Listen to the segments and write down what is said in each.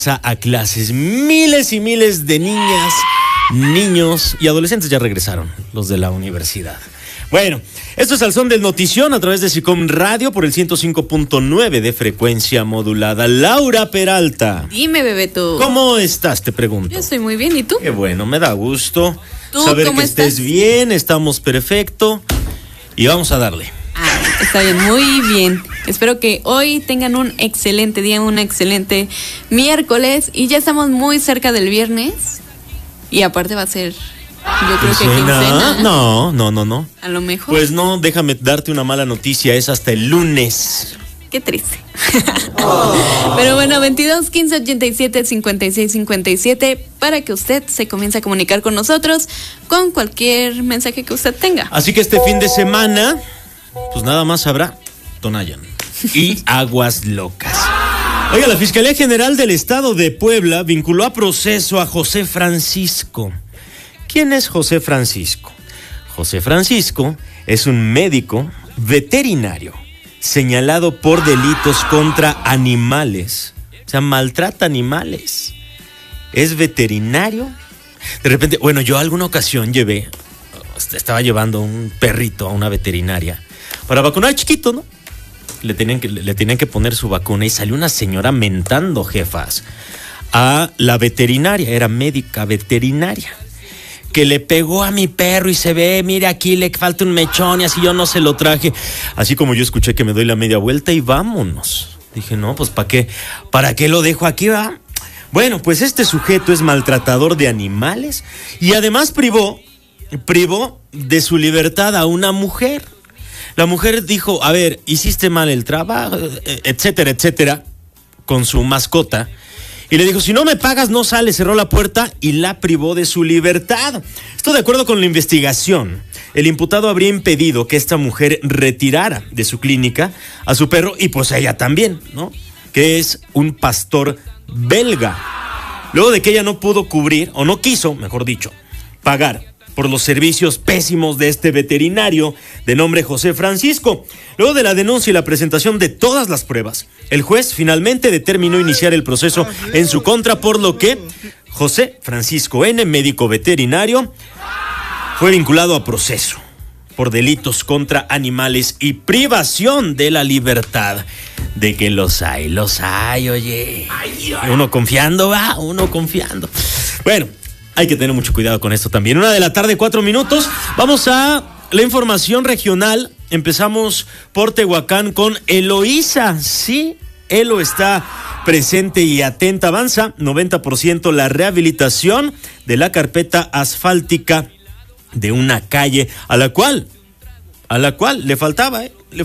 a clases. Miles y miles de niñas, niños y adolescentes ya regresaron, los de la universidad. Bueno, esto es Al Son del Notición a través de SICOM Radio por el 105.9 de frecuencia modulada. Laura Peralta. Dime, Bebeto. ¿Cómo estás? Te pregunto. Yo estoy muy bien, ¿y tú? Qué bueno, me da gusto saber ¿Cómo que estés bien, estamos perfecto y vamos a darle. Está bien, muy bien. Espero que hoy tengan un excelente día, un excelente miércoles y ya estamos muy cerca del viernes y aparte va a ser, yo creo que quincena. No. A lo mejor. Pues no, déjame darte una mala noticia, es hasta el lunes. Qué triste. Pero bueno, 22 15 87 56 57 para que usted se comience a comunicar con nosotros con cualquier mensaje que usted tenga. Así que este fin de semana, pues nada más habrá Tonayan y Aguas Locas. Oiga, la Fiscalía General del Estado de Puebla vinculó a proceso a José Francisco. ¿Quién es José Francisco? José Francisco es un médico veterinario señalado por delitos contra animales. O sea, maltrata animales. Es veterinario. De repente, bueno, yo alguna ocasión estaba llevando un perrito a una veterinaria para vacunar chiquito, ¿no? Le tenían que poner su vacuna y salió una señora mentando, jefas, a la veterinaria, era médica veterinaria, que le pegó a mi perro y se ve, mire aquí le falta un mechón y así yo no se lo traje. Así como yo escuché que me doy la media vuelta y vámonos. Dije, no, pues ¿para qué lo dejo aquí, va? Bueno, pues este sujeto es maltratador de animales y además privó de su libertad a una mujer. La mujer dijo, a ver, hiciste mal el trabajo, etcétera, etcétera, con su mascota. Y le dijo, si no me pagas, no sale, cerró la puerta y la privó de su libertad. Esto de acuerdo con la investigación. El imputado habría impedido que esta mujer retirara de su clínica a su perro y pues a ella también, ¿no? Que es un pastor belga. Luego de que ella no pudo cubrir, o no quiso, mejor dicho, pagar por los servicios pésimos de este veterinario de nombre José Francisco. Luego de la denuncia y la presentación de todas las pruebas, el juez finalmente determinó iniciar el proceso en su contra, por lo que José Francisco N., médico veterinario, fue vinculado a proceso por delitos contra animales y privación de la libertad. De que los hay, oye. Uno confiando. Bueno, hay que tener mucho cuidado con esto también. 1:04 p.m. Vamos a la información regional. Empezamos por Tehuacán con Eloísa. Sí, Elo está presente y atenta. Avanza 90% la rehabilitación de la carpeta asfáltica de una calle a la cual le faltaba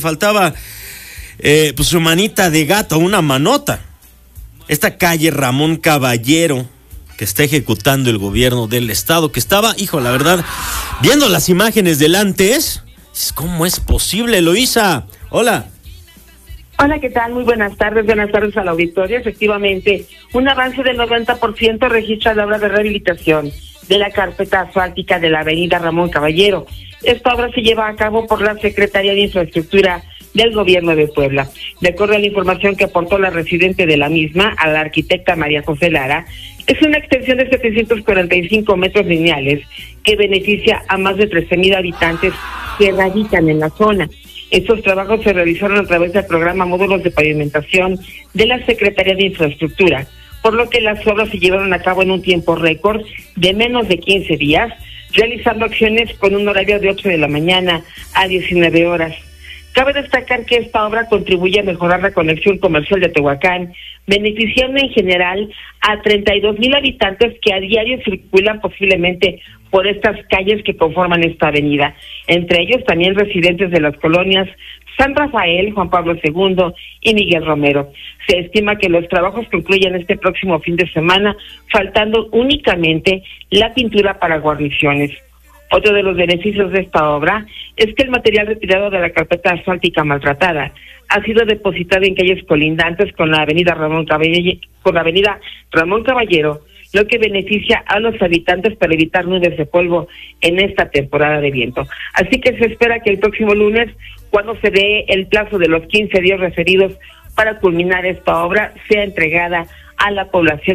pues su manita de gato, una manota. Esta calle Ramón Caballero, que está ejecutando el gobierno del estado, que estaba, la verdad, viendo las imágenes del antes, ¿cómo es posible, Eloísa? Hola. Hola, ¿qué tal? Muy buenas tardes al auditorio. Efectivamente, un avance del 90% registra la obra de rehabilitación de la carpeta asfáltica de la avenida Ramón Caballero. Esta obra se lleva a cabo por la Secretaría de Infraestructura del Gobierno de Puebla. De acuerdo a la información que aportó la residente de la misma, a la arquitecta María José Lara, es una extensión de 745 metros lineales que beneficia a más de 13,000 habitantes que radican en la zona. Estos trabajos se realizaron a través del programa Módulos de Pavimentación de la Secretaría de Infraestructura, por lo que las obras se llevaron a cabo en un tiempo récord de menos de 15 días, realizando acciones con un horario de 8 de la mañana a 19 horas. Cabe destacar que esta obra contribuye a mejorar la conexión comercial de Tehuacán, beneficiando en general a 32,000 habitantes que a diario circulan posiblemente por estas calles que conforman esta avenida. Entre ellos también residentes de las colonias San Rafael, Juan Pablo II y Miguel Romero. Se estima que los trabajos concluyen este próximo fin de semana, faltando únicamente la pintura para guarniciones. Otro de los beneficios de esta obra es que el material retirado de la carpeta asfáltica maltratada ha sido depositado en calles colindantes con la avenida Ramón Caballero, lo que beneficia a los habitantes para evitar nubes de polvo en esta temporada de viento. Así que se espera que el próximo lunes, cuando se dé el plazo de los 15 días referidos para culminar esta obra, sea entregada a la población